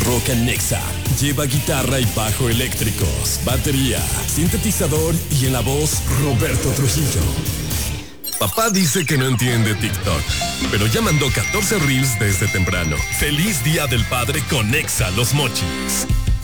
rock en Nexa. Lleva guitarra y bajo eléctricos, batería, sintetizador y en la voz Roberto Trujillo. Papá dice que no entiende TikTok, pero ya mandó 14 reels desde temprano. ¡Feliz Día del Padre con Nexa Los Mochis!